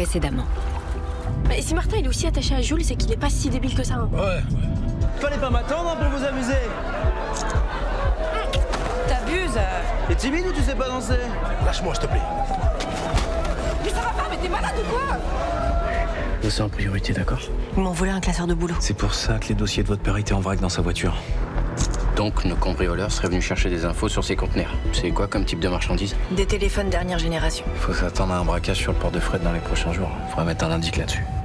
précédemment. Mais si Martin il est aussi attaché à Jules, c'est qu'il est pas si débile que ça. Hein. Ouais. Fallait pas m'attendre pour vous amuser. T'abuses. T'es timide ou tu sais pas danser? Lâche-moi, s'il te plaît. Mais ça va pas, mais t'es malade ou quoi? Bosser en priorité, d'accord? Ils m'ont volé un classeur de boulot. C'est pour ça que les dossiers de votre père étaient en vrac dans sa voiture. Donc, nos cambrioleurs seraient venus chercher des infos sur ces conteneurs. C'est quoi comme type de marchandises? Des téléphones dernière génération. Faut s'attendre à un braquage sur le port de Fred dans les prochains jours. Faudra mettre un indice là-dessus.